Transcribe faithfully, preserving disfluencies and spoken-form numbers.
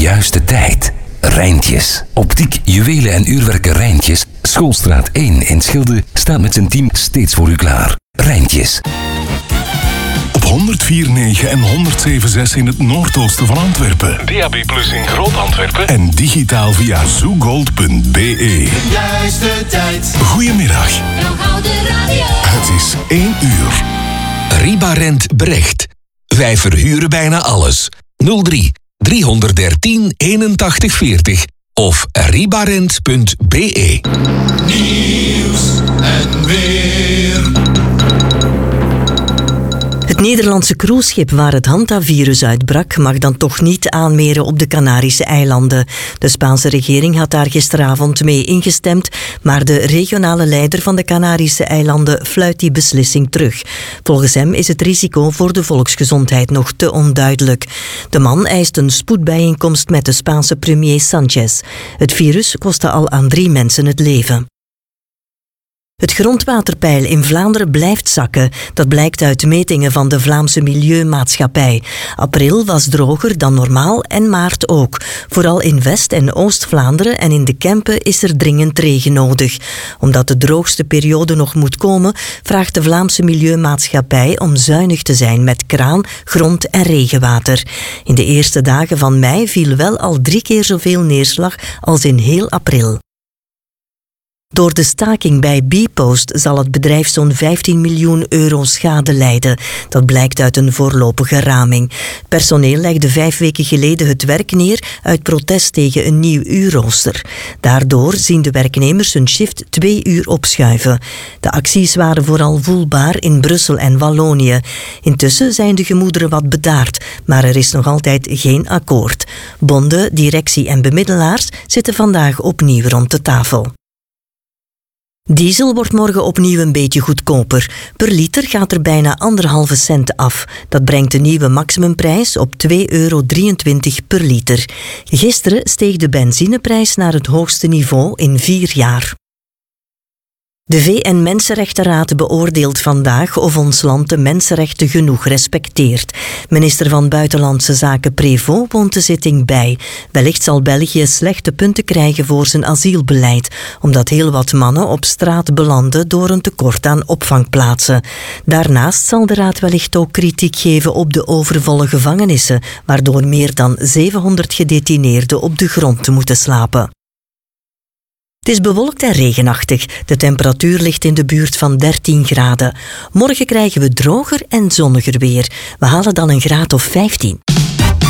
juiste tijd. Rijntjes. Optiek, juwelen en uurwerken Rijntjes. Schoolstraat één in Schilde staat met zijn team steeds voor u klaar. Rijntjes. Op honderd vier komma negen en honderd zeven komma zes in het noordoosten van Antwerpen. D A B plus in Groot-Antwerpen. En digitaal via zoogold punt b e. Juiste tijd. Goedemiddag. Hou de radio. Het is één uur. Ribarent Brecht. Wij verhuren bijna alles. nul drie driehonderddertien eenentachtig veertig of ribarent punt b e. Nieuws en weer. Het Nederlandse cruiseschip waar het Hanta-virus uitbrak mag dan toch niet aanmeren op de Canarische eilanden. De Spaanse regering had daar gisteravond mee ingestemd, maar de regionale leider van de Canarische eilanden fluit die beslissing terug. Volgens hem is het risico voor de volksgezondheid nog te onduidelijk. De man eist een spoedbijeenkomst met de Spaanse premier Sanchez. Het virus kostte al aan drie mensen het leven. Het grondwaterpeil in Vlaanderen blijft zakken. Dat blijkt uit metingen van de Vlaamse Milieumaatschappij. April was droger dan normaal en maart ook. Vooral in West- en Oost-Vlaanderen en in de Kempen is er dringend regen nodig. Omdat de droogste periode nog moet komen, vraagt de Vlaamse Milieumaatschappij om zuinig te zijn met kraan, grond- en regenwater. In de eerste dagen van mei viel wel al drie keer zoveel neerslag als in heel april. Door de staking bij Bpost zal het bedrijf zo'n vijftien miljoen euro schade lijden. Dat blijkt uit een voorlopige raming. Personeel legde vijf weken geleden het werk neer uit protest tegen een nieuw uurrooster. Daardoor zien de werknemers hun shift twee uur opschuiven. De acties waren vooral voelbaar in Brussel en Wallonië. Intussen zijn de gemoederen wat bedaard, maar er is nog altijd geen akkoord. Bonden, directie en bemiddelaars zitten vandaag opnieuw rond de tafel. Diesel wordt morgen opnieuw een beetje goedkoper. Per liter gaat er bijna anderhalve cent af. Dat brengt de nieuwe maximumprijs op twee euro drieëntwintig per liter. Gisteren steeg de benzineprijs naar het hoogste niveau in vier jaar. De V N-Mensenrechtenraad beoordeelt vandaag of ons land de mensenrechten genoeg respecteert. Minister van Buitenlandse Zaken Prévost woont de zitting bij. Wellicht zal België slechte punten krijgen voor zijn asielbeleid, omdat heel wat mannen op straat belanden door een tekort aan opvangplaatsen. Daarnaast zal de raad wellicht ook kritiek geven op de overvolle gevangenissen, waardoor meer dan zevenhonderd gedetineerden op de grond moeten slapen. Het is bewolkt en regenachtig. De temperatuur ligt in de buurt van dertien graden. Morgen krijgen we droger en zonniger weer. We halen dan een graad of vijftien.